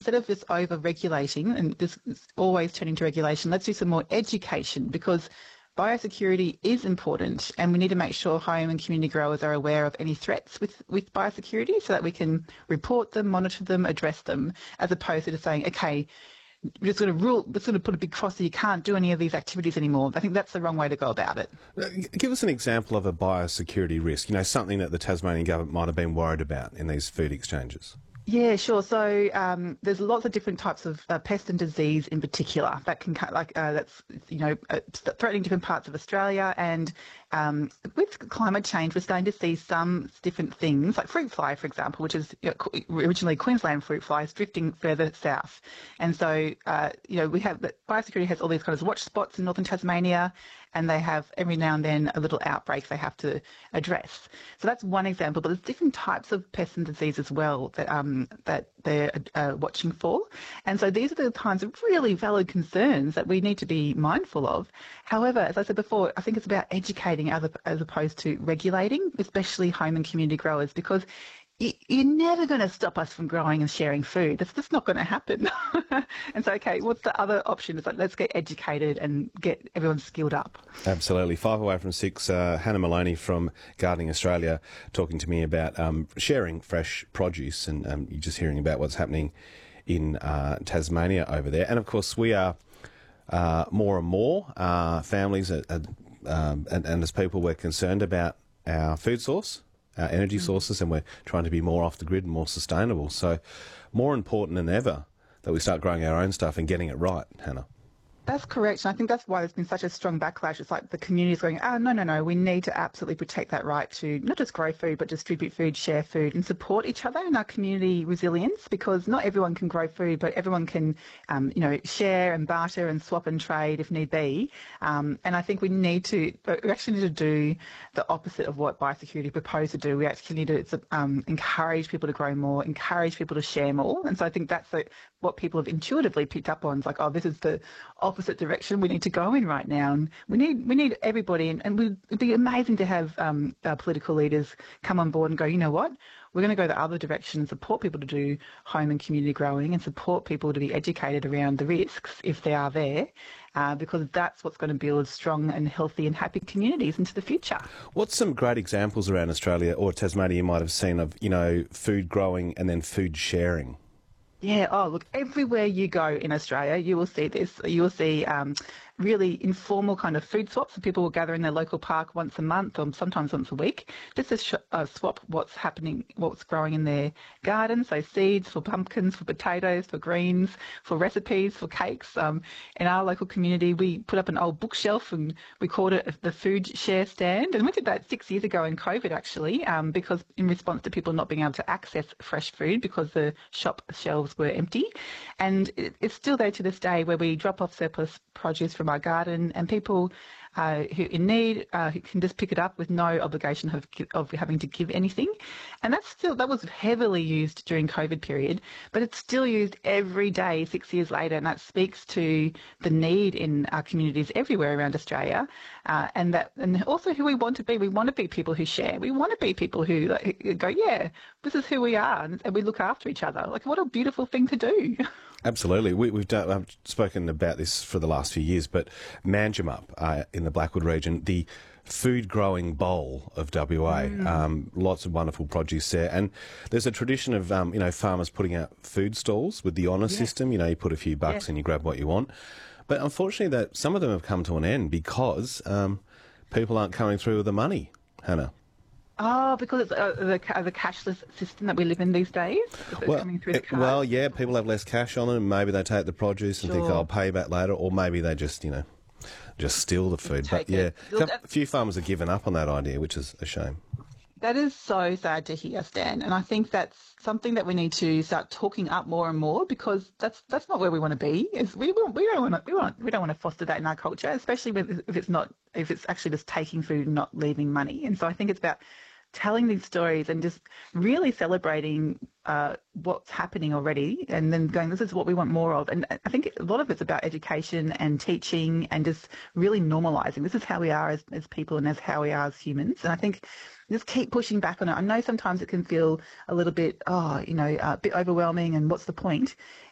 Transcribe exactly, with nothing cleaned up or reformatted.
instead of just over-regulating and this is always turning to regulation, let's do some more education, because biosecurity is important and we need to make sure home and community growers are aware of any threats with, with biosecurity so that we can report them, monitor them, address them, as opposed to just saying, okay, we're just going to rule, we're just going to put a big cross that you can't do any of these activities anymore. I think that's the wrong way to go about it. Give us an example of a biosecurity risk, you know, something that the Tasmanian government might have been worried about in these food exchanges. Yeah, sure. So um, there's lots of different types of uh, pest and disease in particular that can like uh, that's you know uh, threatening different parts of Australia. And um, with climate change, we're starting to see some different things like fruit fly, for example, which is you know, originally Queensland fruit fly, is drifting further south. And so uh, you know we have biosecurity has all these kinds of watch spots in northern Tasmania, and they have every now and then a little outbreak they have to address. So that's one example. But there's different types of pests and disease as well that um, that they're uh, watching for. And so these are the kinds of really valid concerns that we need to be mindful of. However, as I said before, I think it's about educating as, as opposed to regulating, especially home and community growers, because you're never going to stop us from growing and sharing food. That's just not going to happen. And so, okay, what's the other option? It's like, let's get educated and get everyone skilled up. Absolutely. Five away from six, uh, Hannah Maloney from Gardening Australia talking to me about um, sharing fresh produce, and um, you're just hearing about what's happening in uh, Tasmania over there. And, of course, we are uh, more and more uh, families are, are, um, and, and as people, we're concerned about our food source, our energy sources, and we're trying to be more off the grid and more sustainable. So more important than ever that we start growing our own stuff and getting it right, Hannah. That's correct. And I think that's why there's been such a strong backlash. It's like the community's going, oh, no, no, no, we need to absolutely protect that right to not just grow food, but distribute food, share food, and support each other in our community resilience, because not everyone can grow food, but everyone can, um, you know, share and barter and swap and trade if need be. Um, and I think we need to, we actually need to do the opposite of what biosecurity proposed to do. We actually need to um, encourage people to grow more, encourage people to share more. And so I think that's the, what people have intuitively picked up on. It's like, oh, this is the opposite direction we need to go in right now, and we need we need everybody, and, and it'd be amazing to have um, our political leaders come on board and go, you know what, we're going to go the other direction and support people to do home and community growing and support people to be educated around the risks if they are there, uh, because that's what's going to build strong and healthy and happy communities into the future. What's some great examples around Australia or Tasmania you might have seen of, you know, food growing and then food sharing? Yeah, oh, look, everywhere you go in Australia, you will see this. You will see um, really informal kind of food swaps. So people will gather in their local park once a month or sometimes once a week just to sh- uh, swap what's happening, what's growing in their garden. So seeds for pumpkins, for potatoes, for greens, for recipes, for cakes. Um, in our local community, we put up an old bookshelf and we called it the Food Share Stand. And we did that six years ago in COVID, actually, um, because in response to people not being able to access fresh food because the shop shelves were empty. And it's still there to this day, where we drop off surplus produce from our garden, and people uh, who in need uh, who can just pick it up with no obligation of, of having to give anything. And that's still that was heavily used during COVID period, but it's still used every day six years later, and that speaks to the need in our communities everywhere around Australia, uh, and that and also who we want to be. We want to be people who share. We want to be people who, like, who go, yeah, this is who we are, and, and we look after each other. Like, what a beautiful thing to do. Absolutely. We, we've done, I've spoken about this for the last few years, but Manjimup uh, in the Blackwood region, the food growing bowl of W A, mm. um, lots of wonderful produce there. And there's a tradition of, um, you know, farmers putting out food stalls with the honour yeah. system. You know, you put a few bucks yeah. and you grab what you want. But unfortunately, that some of them have come to an end because um, people aren't coming through with the money, Hannah. Oh, because it's uh, the, uh, the cashless system that we live in these days? Well, coming through the it, well, yeah, people have less cash on them. Maybe they take the produce and sure. think, oh, I'll pay back later. Or maybe they just, you know, just steal the food. But, yeah, Look, a few farmers have given up on that idea, which is a shame. That is so sad to hear, Stan. And I think that's something that we need to start talking up more and more, because that's that's not where we want to be. Is we we don't want to we want we don't want to foster that in our culture, especially if it's not if it's actually just taking food and not leaving money. And so I think it's about telling these stories and just really celebrating uh, what's happening already, and then going, this is what we want more of. And I think a lot of it's about education and teaching and just really normalising. This is how we are as, as people and as how we are as humans. And I think just keep pushing back on it. I know sometimes it can feel a little bit, oh, you know, a bit overwhelming and what's the point?